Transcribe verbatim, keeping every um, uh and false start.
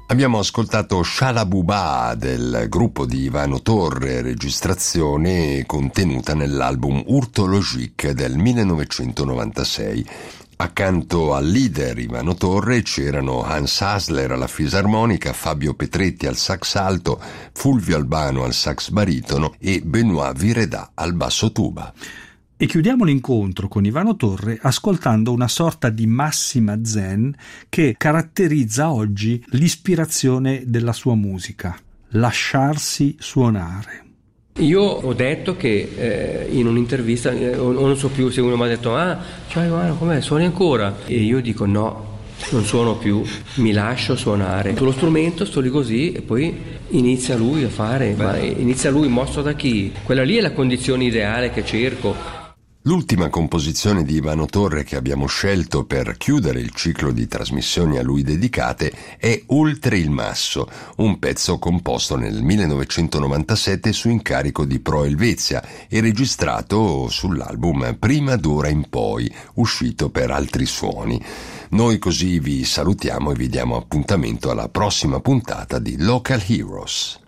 Abbiamo ascoltato Shalabubà del gruppo di Ivano Torre, registrazione contenuta nell'album Urtologique del millenovecentonovantasei. Accanto al leader Ivano Torre c'erano Hans Hasler alla fisarmonica, Fabio Petretti al sax alto, Fulvio Albano al sax baritono e Benoît Viredà al basso tuba. E chiudiamo l'incontro con Ivano Torre ascoltando una sorta di massima zen che caratterizza oggi l'ispirazione della sua musica: lasciarsi suonare. Io ho detto che eh, in un'intervista, eh, o non so più se uno mi ha detto ah, ciao Ivano, com'è, suoni ancora? E io dico no, non suono più, mi lascio suonare. Sullo strumento sto lì così e poi inizia lui a fare, ma inizia lui, mosso da chi? Quella lì è la condizione ideale che cerco. L'ultima composizione di Ivano Torre che abbiamo scelto per chiudere il ciclo di trasmissioni a lui dedicate è Oltre il Masso, un pezzo composto nel millenovecentonovantasette su incarico di Pro Helvetia e registrato sull'album Prima d'ora in poi, uscito per Altri Suoni. Noi così vi salutiamo e vi diamo appuntamento alla prossima puntata di Local Heroes.